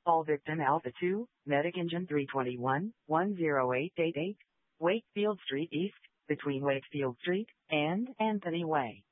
All victim Alpha 2, Medic Engine 321, 10888, Wakefield Street East, between Wakefield Street and Anthony Way.